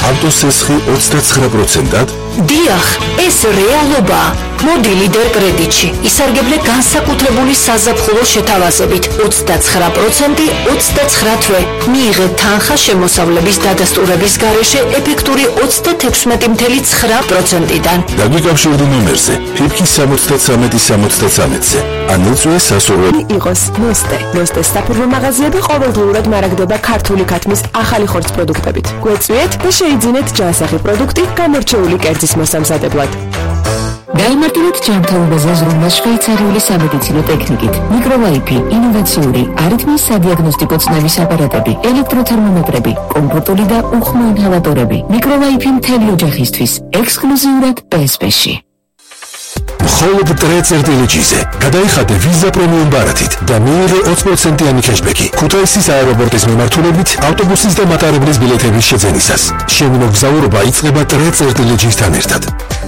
ავტოსესხი 29%-ად? დიახ, ეს რეალობაა. მოდი ლიდერ კრედიტში. ისარგებლე განსაკუთრებული საზაფხულო შეთავაზებით 29%, 29 თვე. მიიღე თანხა შემოსავლების დადასტურების გარეშე ეფექტური 36.9%-დან. დაგვიკავშირდი ნომერზე 73-73-ზე. ან მოწვე სასურველი იყოს ნოსტე. ნოსტეს საფურვო მაღაზიები ყოველდღიურად მარაგდება ქართული ქათმის ახალი ხორცს პროდუქტებით. გვეწვიეთ და შეიძინეთ ჯანსაღი პროდუქტი გამორჩეული კერძის მოსამზადებლად. გაიმარტივეთ ჯანმრთელობაზე ზრუნვა შვეიცარიული სამედიცინო ტექნიკით. მიკროვაიფი, ინოვაციური, არითმიის სადიაგნოსტიკო ცნების აპარატები, ელექტროთერმომეტრები, კომფორტული და უხმო ინჰალატორები. მიკროვაიფი მთელი ოჯახისთვის, ექსკლუზიურად PSP-ში. მხოლოდ ტრეწერტილეჯიზე გადაიხადე ვიზა პრემიუმ ბარათით და მიიღე 20%-იანი ქეშბექი ქუთაისის აეროპორტის მიმართულებით ავტობუსის და მატარებლის ბილეთების შეძენისას. შენი მოგზაურობა იწყება ტრეწერტილეჯისთან ერთად.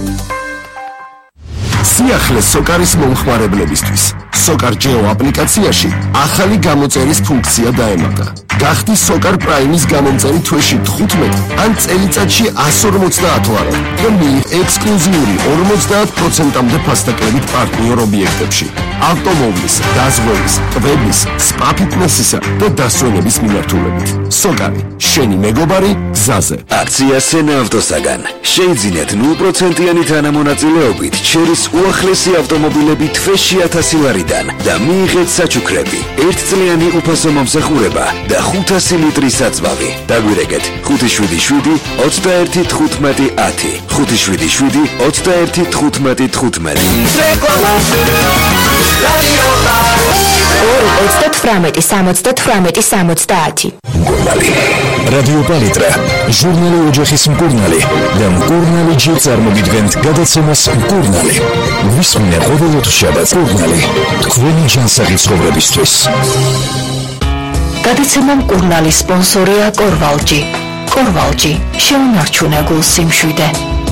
სიახლე სოკარის მომხმარებლებისთვის. სოკარ ჯეო აპლიკაციაში ახალი გამოწერის ფუნქცია დაემატა. გახდი სოკარ პრაიმის გამომწერი თვეში 15 ან წელიწადში 150 ვარო და მიიღე ექსკლუზიური 50%-მდე ფასდაკლებით პარტნიორ ობიექტებში. ავტომობილის, დაზღვევის, ტბების, სპა ფიტნესისა და დასვენების მიმართულებით. სოკარი, შენი მეგობარი გზაზე. აქცია სენა ავტოსაგან. შეიძინეთ 0%-იანი თანამონაწილეობით ჩერის უახლესი ავტომობილები თვეში 1000 ლარიდან და მიიღეთ საჩუქრები, 1 წლიანი უფასო მომსახურება და 500 ლიტრის საწვავი. დაგვირეკეთ 577 21 15 10 577 21 15 15. 2-38-70-70. მკურნალი. რადიო პალიტრა, ჟურნალი ოჯახის მკურნალი და მკურნალი ჯი წარმოგიდგენთ გადაცემას მკურნალი. ვისმინე ყოველდღე შაბათს მკურნალი, თქვენი ჯანსაღი ცხოვრებისთვის. გადაცემა მკურნალი სპონსორია კორვალჯი. კორვალჯი, შეუნარჩუნე გულ სიმშვიდე.